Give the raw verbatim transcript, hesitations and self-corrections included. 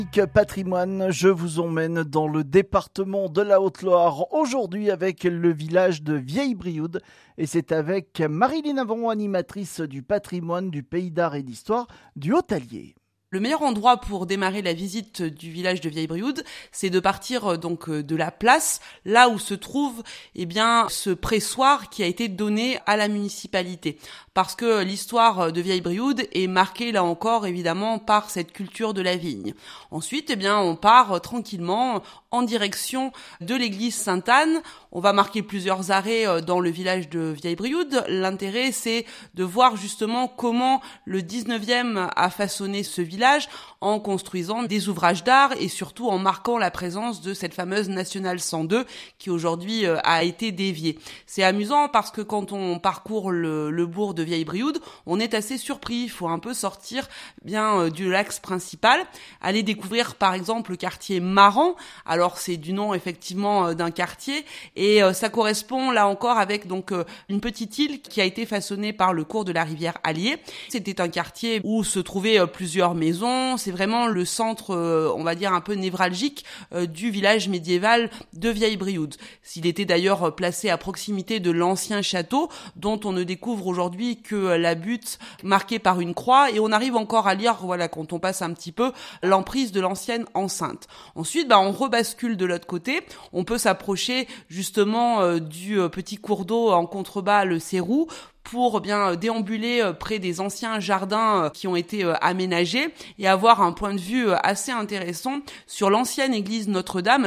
Patrimoine, je vous emmène dans le département de la Haute-Loire, aujourd'hui avec le village de Vieille-Brioude, et c'est avec Marilyn Avon, animatrice du patrimoine du Pays d'Art et d'Histoire du Haut-Allier. Le meilleur endroit pour démarrer la visite du village de Vieille-Brioude, c'est de partir donc de la place, là où se trouve eh bien ce pressoir qui a été donné à la municipalité. Parce que l'histoire de Vieille-Brioude est marquée là encore évidemment par cette culture de la vigne. Ensuite, eh bien on part tranquillement en direction de l'église Sainte-Anne. On va marquer plusieurs arrêts dans le village de Vieille-Brioude. L'intérêt, c'est de voir justement comment le dix-neuvième a façonné ce village en construisant des ouvrages d'art et surtout en marquant la présence de cette fameuse nationale cent deux qui aujourd'hui a été déviée. C'est amusant parce que quand on parcourt le, le bourg de Vieille-Brioude, on est assez surpris. Il faut un peu sortir bien du l'axe principal, aller découvrir par exemple le quartier Maran. Alors c'est du nom effectivement d'un quartier et ça correspond là encore avec donc une petite île qui a été façonnée par le cours de la rivière Allier. C'était un quartier où se trouvaient plusieurs maisons. C'est vraiment le centre, on va dire un peu névralgique du village médiéval de Vieille-Brioude. S'il était d'ailleurs placé à proximité de l'ancien château dont on ne découvre aujourd'hui que la butte marquée par une croix et on arrive encore à lire, voilà, quand on passe un petit peu, l'emprise de l'ancienne enceinte. Ensuite, bah, on rebascule de l'autre côté. On peut s'approcher justement euh, du euh, petit cours d'eau en contrebas, le Cérou, pour bien déambuler près des anciens jardins qui ont été aménagés et avoir un point de vue assez intéressant sur l'ancienne église Notre-Dame.